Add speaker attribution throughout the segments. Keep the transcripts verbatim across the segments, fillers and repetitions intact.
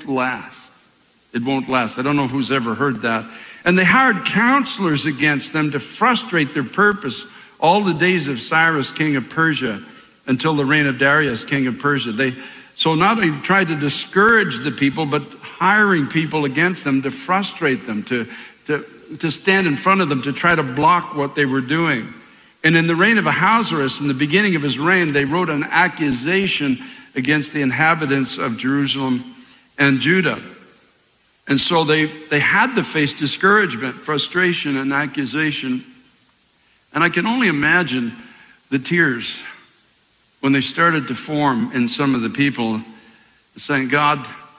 Speaker 1: won't last. It won't last. I don't know who's ever heard that. And they hired counselors against them to frustrate their purpose all the days of Cyrus, king of Persia, until the reign of Darius, king of Persia. They so not only tried to discourage the people, but hiring people against them to frustrate them, to, to, to stand in front of them, to try to block what they were doing. And in the reign of Ahasuerus, in the beginning of his reign, they wrote an accusation against the inhabitants of Jerusalem and Judah. And so they, they had to face discouragement, frustration, and accusation. And I can only imagine the tears when they started to form in some of the people, saying, God,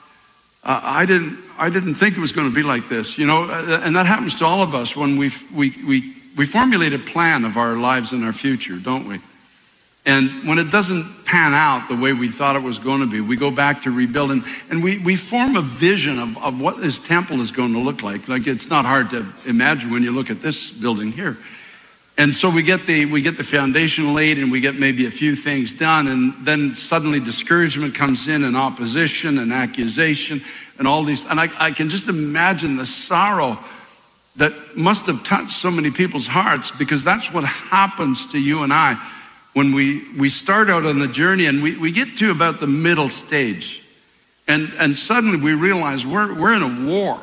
Speaker 1: uh, I didn't I didn't think it was going to be like this. You know, and that happens to all of us when we we we we formulate a plan of our lives and our future, don't we? And when it doesn't pan out the way we thought it was going to be, we go back to rebuild, and, and we, we form a vision of, of what this temple is going to look like. Like, it's not hard to imagine when you look at this building here. And so we get the we get the foundation laid, and we get maybe a few things done, and then suddenly discouragement comes in, and opposition and accusation and all these. And I, I can just imagine the sorrow that must have touched so many people's hearts, because that's what happens to you and I when we, we start out on the journey, and we, we get to about the middle stage, and, and suddenly we realize we're we're in a war.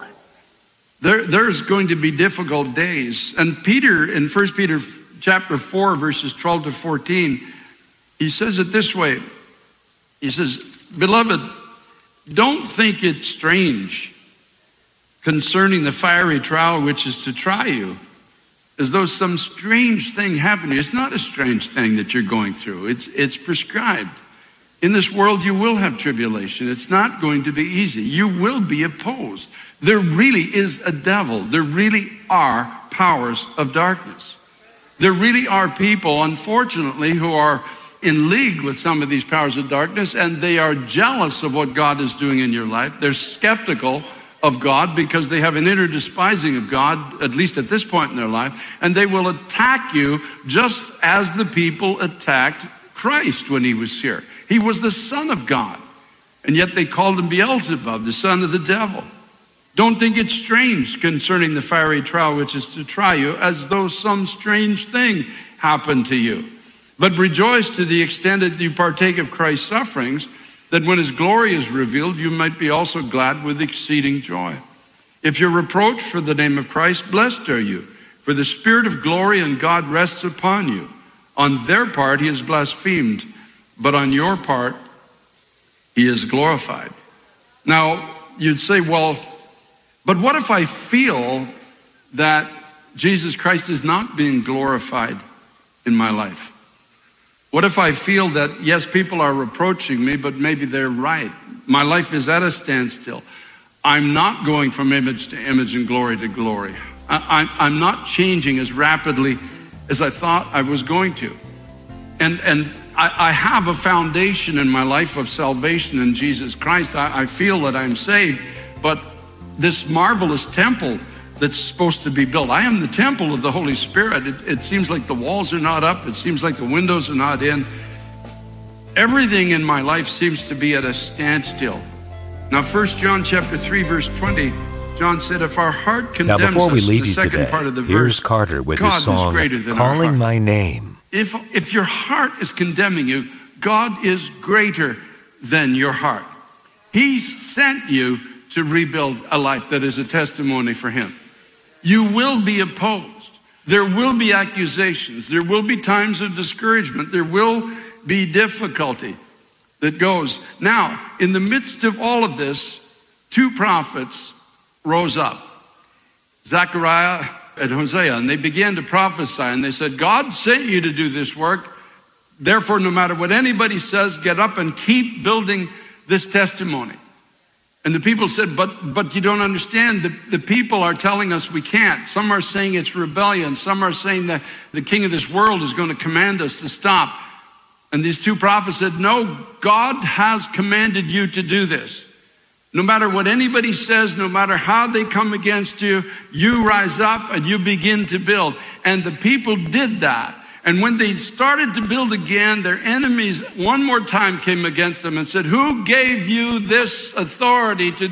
Speaker 1: There, there's going to be difficult days. And Peter, in First Peter chapter four, verses twelve to fourteen, he says it this way. He says, beloved, don't think it strange concerning the fiery trial which is to try you, as though some strange thing happened to you. It's not a strange thing that you're going through. It's, it's prescribed. In this world, you will have tribulation. It's not going to be easy. You will be opposed. There really is a devil. There really are powers of darkness. There really are people, unfortunately, who are in league with some of these powers of darkness, and they are jealous of what God is doing in your life. They're skeptical of God because they have an inner despising of God, at least at this point in their life, and they will attack you just as the people attacked Christ when he was here. He was the Son of God, and yet they called him Beelzebub, the son of the devil. Don't think it's strange concerning the fiery trial which is to try you, as though some strange thing happened to you. But rejoice to the extent that you partake of Christ's sufferings, that when his glory is revealed, you might be also glad with exceeding joy. If you're reproached for the name of Christ, blessed are you, for the Spirit of glory and God rests upon you. On their part, he is blasphemed, but on your part, he is glorified. Now, you'd say, well, but what if I feel that Jesus Christ is not being glorified in my life? What if I feel that, yes, people are reproaching me, but maybe they're right? My life is at a standstill. I'm not going from image to image and glory to glory. I, I, I'm not changing as rapidly as I thought I was going to. And, and I, I have a foundation in my life of salvation in Jesus Christ. I, I feel that I'm saved, but this marvelous temple that's supposed to be built. I am the temple of the Holy Spirit. It, it seems like the walls are not up. It seems like the windows are not in. Everything in my life seems to be at a standstill. Now, First John chapter three, verse twenty, John said, if our heart condemns
Speaker 2: now, before we
Speaker 1: us,
Speaker 2: leave
Speaker 1: the
Speaker 2: you
Speaker 1: second
Speaker 2: today,
Speaker 1: part of the
Speaker 2: here's
Speaker 1: verse,
Speaker 2: Carter with
Speaker 1: God
Speaker 2: his song,
Speaker 1: is greater than
Speaker 2: Calling
Speaker 1: our heart.
Speaker 2: My Name.
Speaker 1: If, if your heart is condemning you, God is greater than your heart. He sent you to rebuild a life that is a testimony for him. You will be opposed. There will be accusations. There will be times of discouragement. There will be difficulty that goes. Now, in the midst of all of this, two prophets rose up, Zechariah and Hosea, and they began to prophesy, and they said, God sent you to do this work. Therefore, no matter what anybody says, get up and keep building this testimony. And the people said, but but you don't understand. The, the people are telling us we can't. Some are saying it's rebellion. Some are saying that the king of this world is going to command us to stop. And these two prophets said, no, God has commanded you to do this. No matter what anybody says, no matter how they come against you, you rise up and you begin to build. And the people did that. And when they started to build again, their enemies one more time came against them and said, who gave you this authority to